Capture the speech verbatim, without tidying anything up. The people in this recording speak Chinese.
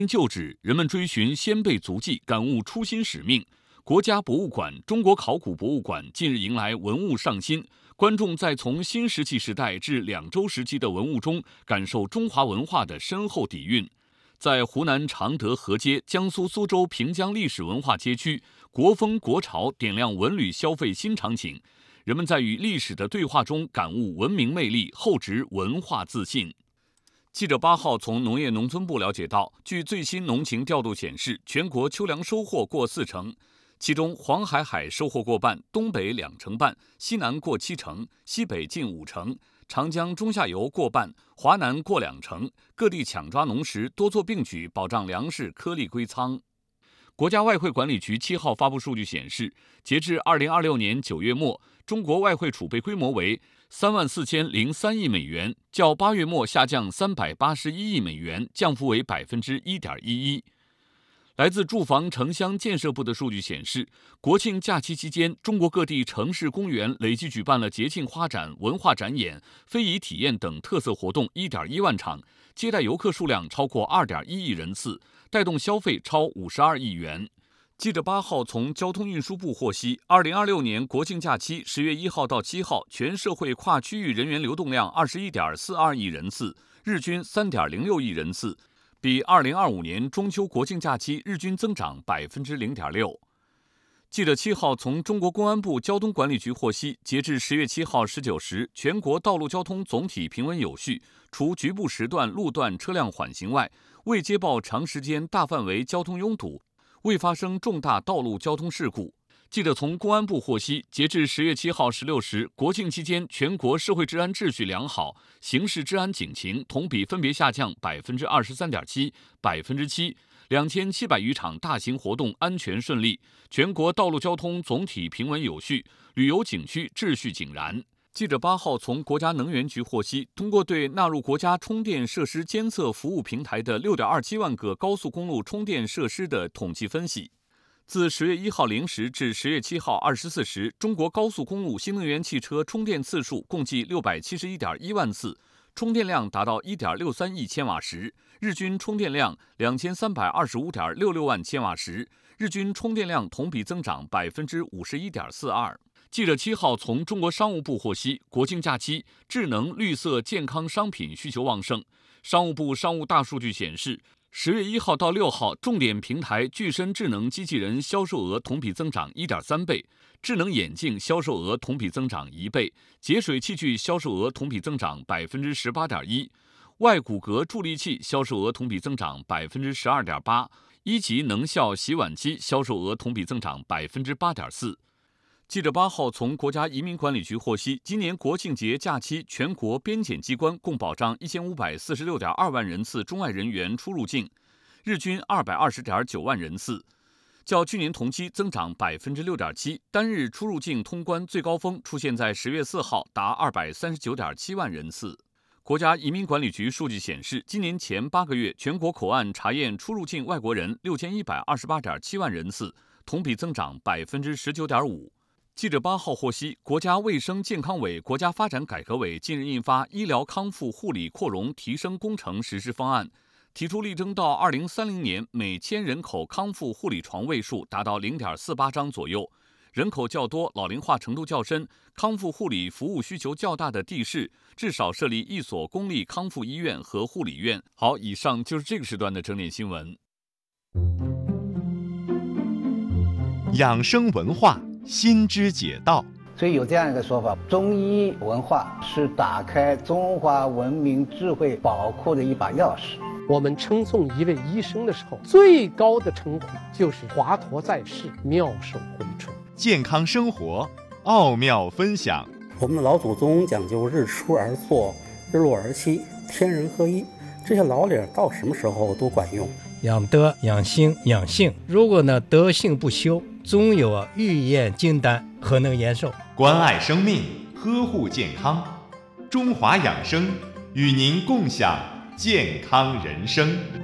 旧址，人们追寻先辈足迹，感悟初心使命。国家博物馆、中国考古博物馆近日迎来文物上新，观众在从新石器时代至两周时期的文物中，感受中华文化的深厚底蕴。在湖南常德河街、江苏苏州平江历史文化街区，国风国潮点亮文旅消费新场景，人们在与历史的对话中感悟文明魅力，厚植文化自信。记者八号从农业农村部了解到，据最新农情调度显示，全国秋粮收获过四成，其中黄海海收获过半，东北两成半，西南过七成，西北近五成，长江中下游过半，华南过两成。各地抢抓农时，多做并举，保障粮食颗粒归仓。国家外汇管理局七号发布数据显示，截至二零二六年九月末，中国外汇储备规模为三万四千零三亿美元，较八月末下降三百八十一亿美元，降幅为百分之一点一一。来自住房城乡建设部的数据显示，国庆假期期间，中国各地城市公园累计举办了节庆花展、文化展演、非遗体验等特色活动一点一万场，接待游客数量超过二点一亿人次，带动消费超五十二亿元。记者八号从交通运输部获悉，二零二六年国庆假期十月一号到七号，全社会跨区域人员流动量二十一点四二亿人次，日均三点零六亿人次，比二零二五年中秋国庆假期日均增长百分之零点六。记者七号从中国公安部交通管理局获悉，截至十月七号十九时，全国道路交通总体平稳有序，除局部时段路段车辆缓行外，未接报长时间大范围交通拥堵，未发生重大道路交通事故。记者从公安部获悉，截至十月七号十六时，国庆期间全国社会治安秩序良好，刑事治安警情同比分别下降百分之二十三点七、百分之七，两千七百余场大型活动安全顺利，全国道路交通总体平稳有序，旅游景区秩序井然。记者八号从国家能源局获悉，通过对纳入国家充电设施监测服务平台的六点二七万个高速公路充电设施的统计分析，自十月一号零时至十月七号二十四时，中国高速公路新能源汽车充电次数共计六百七十一点一万次，充电量达到一点六三亿千瓦时，日均充电量两千三百二十五点六六万千瓦时，日均充电量同比增长百分之五十一点四二。记者七号从中国商务部获悉，国庆假期智能、绿色、健康商品需求旺盛。商务部商务大数据显示，十月一号到六号，重点平台具身智能机器人销售额同比增长一点三倍，智能眼镜销售额同比增长一倍，节水器具销售额同比增长百分之十八点一，外骨骼助力器销售额同比增长百分之十二点八，一级能效洗碗机销售额同比增长百分之八点四。记者八号从国家移民管理局获悉，今年国庆节假期，全国边检机关共保障一千五百四十六点二万人次中外人员出入境，日均二百二十点九万人次，较去年同期增长百分之六点七。单日出入境通关最高峰出现在十月四号，达二百三十九点七万人次。国家移民管理局数据显示，今年前八个月，全国口岸查验出入境外国人六千一百二十八点七万人次，同比增长百分之十九点五。记者八号获悉，国家卫生健康委、国家发展改革委近日印发《医疗康复护理扩容提升工程实施方案》，提出力争到二零三零年每千人口康复护理床位数达到零点四八张左右。人口较多、老龄化程度较深、康复护理服务需求较大的地市，至少设立一所公立康复医院和护理院。好，以上就是这个时段的整点新闻。 养生文化，心之解道。 所以有这样一个说法，中医文化是打开中华文明智慧宝库的一把钥匙。 我们称颂一位医生的时候，最高的称呼就是华佗在世，妙手回春。 健康生活，奥妙分享。 我们的老祖宗讲究日出而作，日落而息，天人合一，这些老理到什么时候都管用。 养德、养心、养性，如果呢德性不修，终有啊欲验金丹，何能延寿？ 关爱生命，呵护健康，中华养生与您共享健康人生。